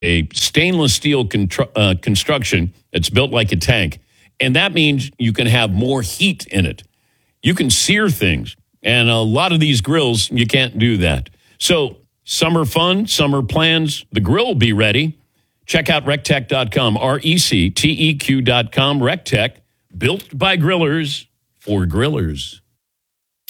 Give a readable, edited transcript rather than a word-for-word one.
a stainless steel construction that's built like a tank. And that means you can have more heat in it. You can sear things. And a lot of these grills, you can't do that. So summer fun, summer plans, the grill will be ready. Check out rectech.com, RECTEQ.com. Rectech, built by grillers for grillers.